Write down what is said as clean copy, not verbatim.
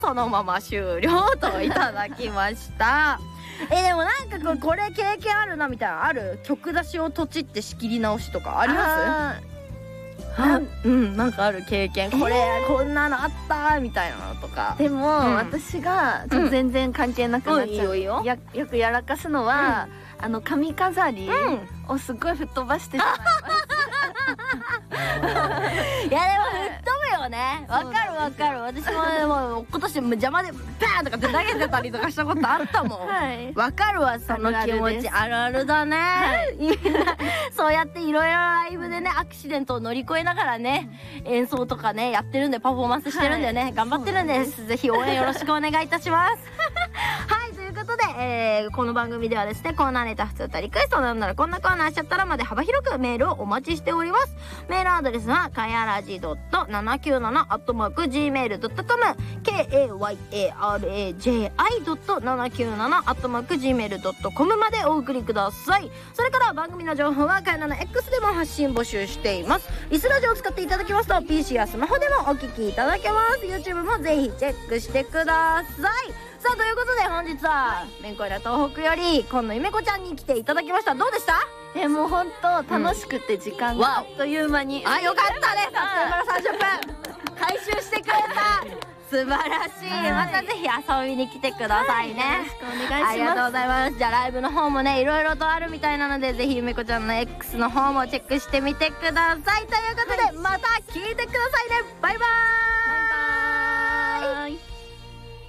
そのまま終了といただきましたでもなんかこれ経験あるなみたいなある？曲出しをとちって仕切り直しとかあります？なんかある経験、これこんなのあったみたいなのとか。 でも、私が全然関係なくなっちゃう、よくやらかすのは、髪飾りをすごい吹っ飛ばしてしまいますいやでも吹っ飛ぶよね。わかるわかる。私も今年邪魔でバーンとかって投げてたりとかしたことあったもん。わかるわ、その気持ち。あるあるだね。そうやっていろいろライブでねアクシデントを乗り越えながらね演奏とかねやってるんで、パフォーマンスしてるんでね、頑張ってるんです。ぜひ応援よろしくお願いいたしますはい、ということで、この番組ではですねコーナーネタ、普通歌、リクエスト、なんならこんなコーナーしちゃったらまで幅広くメールをお待ちしております。メールアドレスはかやらじ .797@gmail.com kayaraji.797@gmail.com までお送りください。それから番組の情報はかやらの X でも発信募集しています。リスラジオを使っていただきますと PC やスマホでもお聞きいただけます。 YouTube もぜひチェックしてください。さあということで本日はめんこいら東北より今野ゆめこちゃんに来ていただきました。どうでした？ もう本当楽しくて時間があっという間に、 よかったね。さすが30分回収してくれた素晴らしい、またぜひ遊びに来てくださいね、よろしくお願いします。ありがとうございます。じゃあライブの方もねいろいろとあるみたいなので、ぜひゆめこちゃんの X の方もチェックしてみてください。ということで、また聞いてくださいね。バイバーイ。